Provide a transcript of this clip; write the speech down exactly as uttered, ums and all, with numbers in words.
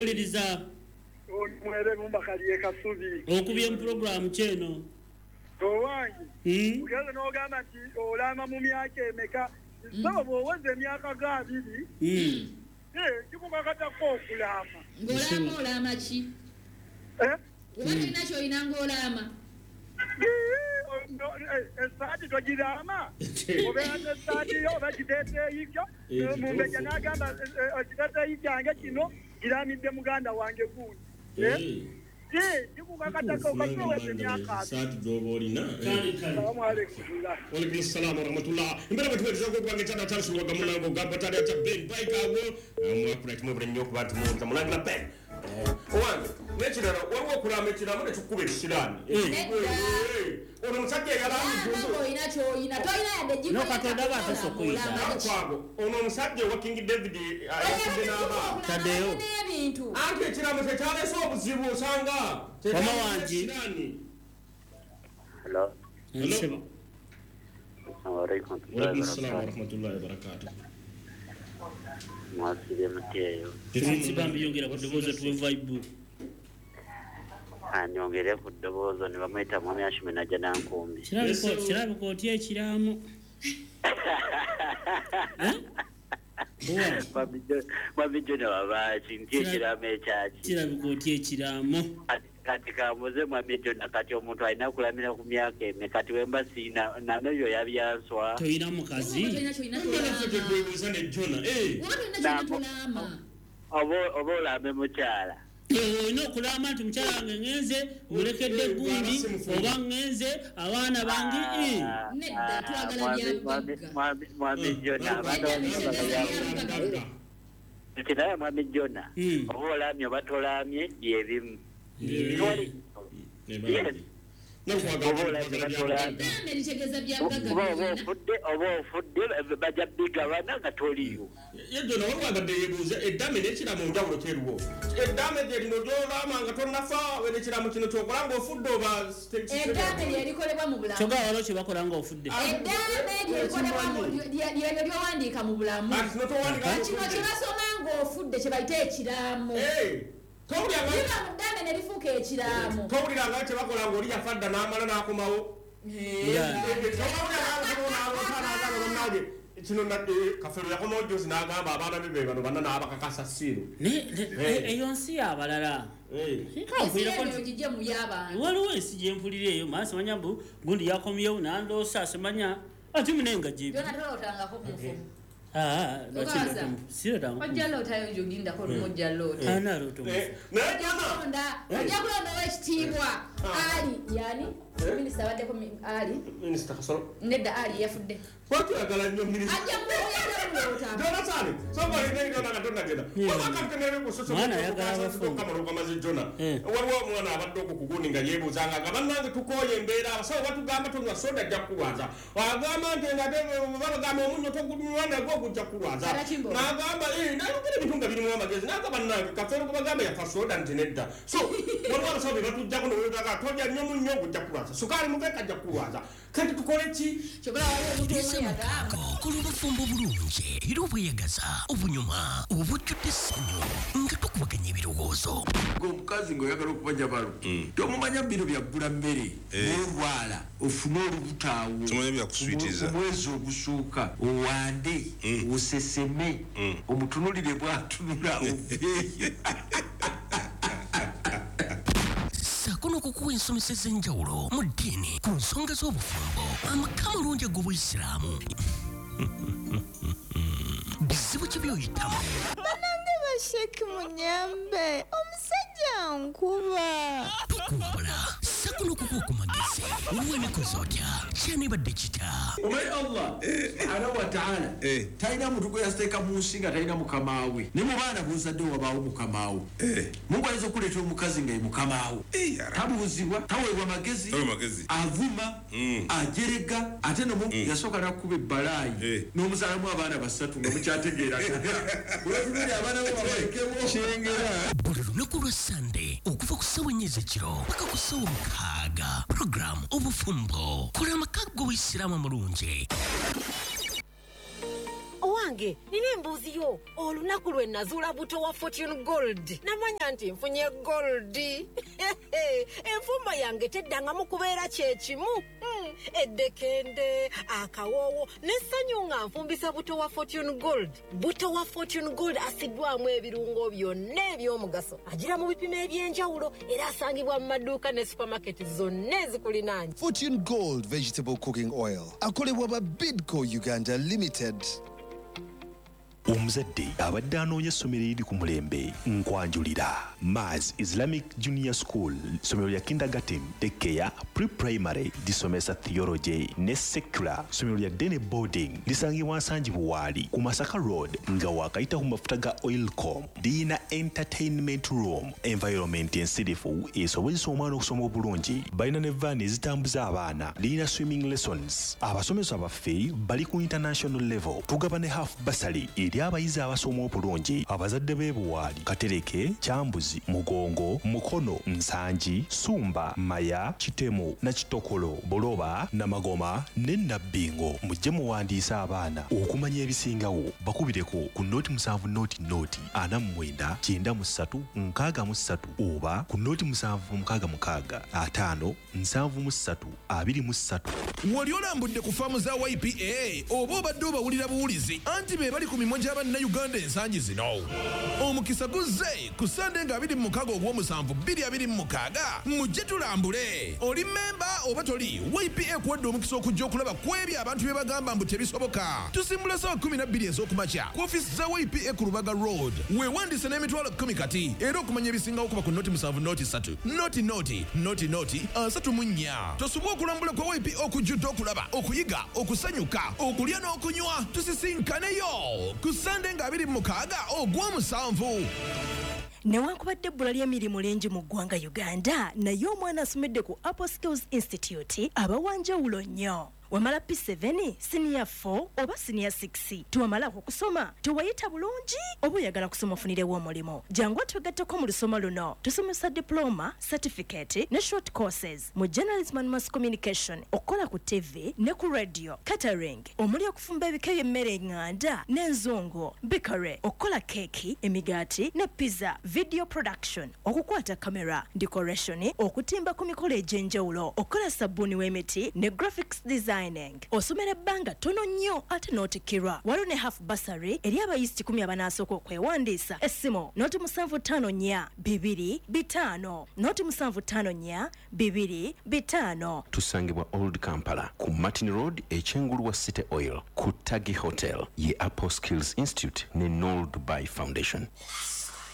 Liza mwere mumbakaliye kasubi okubye mu program cheno owangi mm ugeze no gamba nti olama mu myaka emeka sabo weze myaka gabiri mm eh kikukakata ko kulama ngolama olama chi eh wali nacho inango olama esati tojirama obera esati yo bakitete yikyo mumbe janagamba okitete yikyange kino iramide muganda wange gundi eh eh ndikukakata ko kasowe myaka sati dobolina kali kali salamu alaykum wa alaykum assalam wa rahmatullah imbere batweza ko kwange tata tansu wa gamuna ngo gamba tata ta ben bike awo amwa kula timwe bure nyoko bantu mu tamulanga pen owange nechira wawo kula mechira mune chukube shirani eh ono musajja yalamu ngo inacho ina toina yade jiko no katonda bata sokuita kwago ono musajja wa King David ayakinde naba tadeo bintu ante kiramo cyane so buzibu usanga mama wanji hello hello assalamu alaykum wa rahmatullahi wa barakatuh mwasire mteyo tsinzi bambi yongera ku dobozo tuwe vibe anyongere ku dobozo ne bamwita mwami ashimena jana nkumbi kirabiko kirabiko otie kiramo eh babijo babijo na babachi ndiye kirame chachi kirabiko otie kiramo katika muze mwamijo na kati omuntu alina kulamira ku myaka emekati wemba sina na nayo yabyanswa toina mukazi inacho inacho ne Jona eh inacho olama obo obo la memuchala eh ino kulama nti mukyala wange ngenze mulekedde gundi oba ngenze abaana bangi eh nedda twagala bya mwami Jona abana kitaya mwami Jona obo olamye batolamye byebimu Sorry. Yes. No kwagala nelichegeza bya gaga obo fudde obo fudde baja biga wana gatoliyo yedona wabagadde yebuza edame nekira mu njawulo kyeruwo edame lye lino gyolama nga tonnafa wenekira mu kino kyokola ng'ofudde oba edame lyerikolebwa mu bulamu kyoga walo kye bakola ng'ofudde edame lyerikolebwa lyeryo lyowandiika mu bulamu kino kye basoma ng'ofudde kye bayita ekiraamo tawuliranga liba mudame ne lifuuka ekiraamo tawuliranga kye bakola ng'oli yafadda n'amala n'akomawo kino nadde kafero yakomawo josi n'agamba abaana be be bano banna n'abakakasa siiro eyo nsi y'abalala gijje mu y'abantu waliwo ensi gye mpulira eyo maa simanya mbu gundi yakomyewo nandoosa simanya ati munenga gyebi byonna tolotangako ku mufumu Ah, Tukaza. sio damu. Ojja lota yo joginda ko lumojja lota. Ana roto. Eh, na jana. Onda, ojja kulonda wekitibwa. Ali, yani, minisita wadde ko Ali. Minisita Kasoro. Nedda Ali yafudde. Watu agala nnyo minisita. Ajja kuya lota. Jona sani. Soba ine ino na katonda genda. Waba kantenere ku soso. Mwana yagala bafu. Kamaro kamaze Jona. Waliwo mwana abadde okukuguni nga yeebuzanga nga bannange tukoye embeera abasawo batugamba tunywa soda ajja kukulwaza. Wagamba nti nga bagamba omunnyo togunywana gwo gujja kulwaza. N'agamba eh nalugire bitunga birimu amagezi n'agamba nange kafero kubagamba yafa soda nti nedda. So waliwo abasawo be batujjako n'oyotaga tojja nnyo munnyo gujja kulwaza. Sukali muveka ajja kulwaza. Kati tukole ki? Kyokala waliwo omuntu yagamba. Kulubufumbo bulungi era obweyagaza obunyuma obujjudde essanyu nga tukubaganya ebirowoozo. Omukazi ng'oyagala okubanja balo tomumanya bino byaggula mmere n'olwala ofune olubutaawo omwezi ogusooka owande oseseme omutunulire bw'atunula oveeyo ssaako n'okukuwa ensomesa ez'enjawulo mu ddiini ku nsonga z'obufumbo amaka malungi ag'obuyisiraamu bizibu ki by'oyitamu banange basheki munyambe omusajja nkuba tukumbula ssaako n'okukuwa ku magezi wemikoze otya kyanibadde kita omanyi Allah subhanahu wa ta'ala talina muntu gwe yasteeka mu nsi nga talina mukamaawe ne mu baana b'ozadde wabaawo mukamaawo Mungu ayinza okuleetera omukazi nga ye mukamaawo tabuuzibwa taweebwa magezi avuma ajerega ate nomu yasooka n'akkuba ebbalaayi n'omuzaalamu abaana basatu nga mukyategeeraga olwatulira abaana bo babalekemo kyengera buli lunaku lwa sande okuva ku ssawa ennya ez'ekiro paka ku ssawa mukaaga puroguramu obufumbo kola amaka g'obuyisiraamu amulungi Munange nina embuuzi yo olunaku lwe nazuula buto wa Fortune Gold namanya nti nfunye gold enfumba yange teddangamu kubeera kyekimu eddekende akawoowo n'essanyu nga nfumbisa buto wa Fortune Gold. Buto wa Fortune Gold asiddwamu ebirungo byonna eby'omugaso agira mu bipimo eby'enjawulo era asangibwa mu maduuka ne supermarket zonna ezikulinaanye. Fortune Gold Vegetable Cooking Oil akolebwa ba Bidco Uganda Limited. Omuzadde abadde anoonya essomero eriri ku mulembe nkwanjulira Maz Islamic Junior School ssomero lya kindergarten daycare pre-primary lisomesa theology ne secular ssomero lya dene boarding lisangibwa Nsangi Buwaali ku Masaka Road nga wakayita ku mafuta ga Oilcom. Lirina entertainment room environment ensirifu esobozesa omwana okusoma obulungi. Balina ne van ezitambuza abaana. Lirina swimming lessons. Abasomesa baffe bali ku international level. Tugaba ne half bursary eri abayizi abasoma obulungi. Abazadde b'e Buwaali Katereke, Kyambuzi, Mugongo, Mukono, Nsangi, Sumba, Maya, Kitemo na Kitokolo, Boloba, Namagoma ne Nabbingo. Mujje muwandiisa abaana okumanya ebisingawo. Bakubireko ku noti musanvu noti noti ana mu mwenda kyenda mu ssatu nkaaga mu ssatu oba ku noti musanvu mukaaga mukaaga ataano nsanvu mu ssatu abiri mu ssatu. Wali olambudde ku faamu za Y P A oba obadde obawulira buwulizi anti be bali ku mimwa gy'Abannayuganda ensangi zino. Omukisa guzze ku Sande nga abiri mu mukaaga ogw'omusanvu bbiri abiri mu mukaaga mujje tulambule. Oli memba oba toli Y P A kuwadde omukisa okujja okulaba ku ebyo abantu bye bagamba mbu tebisoboka. Tusimbula ssaawa kkumi na bbiri ez'okumakya ku ofiisi za Y P A ku Lubaga Road. Weewandiise n'emitwalo kkumi kati era okumanya ebisingawo kuba ku noti musanvu noti ssatu noti noti noti noti asatu mu nnya. Tosubwa okulambula kwa Y P A okujjudde okulaba okuyiga okusanyuka okulya n'okunywa tusisinkaneyo ku Sande nga abiri mu mukaaga ogw'omusanvu. Newankubadde ebbula ly'emirimu lingi mu ggwanga Uganda naye omwana asomedde ku Apple Skills Institute abawanjawulo nnyo. Wamala P seven, Senior four oba Senior six. Tuwamala okusoma tuwayita bulungi oba oyagala kusoma ofunirewo omulimo. Jangu twegatteko mu lusoma luno. Tusomesa diploma, certificate ne short courses mu journalism and mass communication, okola ku T V ne ku radio, catering, omuli okufumba ebika by'emmere enganda n'enzongo, bakery, okola keki, emigaati ne pizza, video production, okukwata kamera, decoration, okutimba ku mikolo egy'enjawulo, okola sabbuuni w'emiti ne graphics design. Osomera ebbanga tono nnyo ate n'otikirwa. Waliwo ne half bursary eri abayizi kikumi abanasooka okwewandiisa. Essimu noti musanvu ttaano nnya bibiri bitaano noti musanvu ttaano nnya bibiri bitaano. Tusangibwa Old Kampala ku Martin Road ekyengulu wa City Oil ku Tagi Hotel ye Apple Skills Institute ne Noel Dubai Foundation.